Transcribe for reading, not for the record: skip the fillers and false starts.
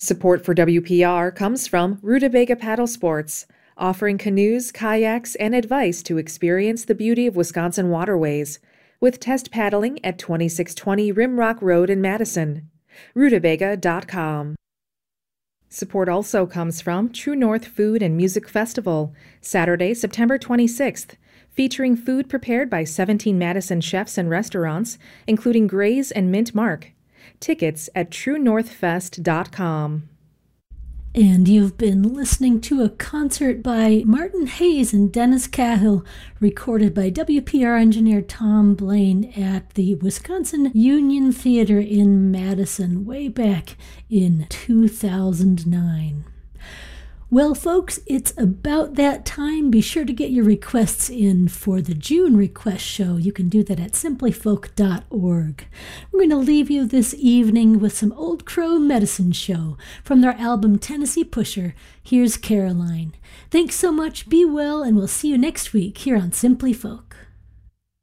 Support for WPR comes from Rutabaga Paddle Sports, offering canoes, kayaks, and advice to experience the beauty of Wisconsin waterways, with test paddling at 2620 Rimrock Road in Madison. Rutabaga.com. Support also comes from True North Food and Music Festival, Saturday, September 26th, featuring food prepared by 17 Madison chefs and restaurants, including Gray's and Mint Mark. Tickets at truenorthfest.com. And you've been listening to a concert by Martin Hayes and Dennis Cahill, recorded by WPR engineer Tom Blaine at the Wisconsin Union Theater in Madison way back in 2009. Well, folks, it's about that time. Be sure to get your requests in for the June request show. You can do that at simplyfolk.org. We're going to leave you this evening with some Old Crow Medicine Show from their album Tennessee Pusher. Here's Caroline. Thanks so much, be well, and we'll see you next week here on Simply Folk.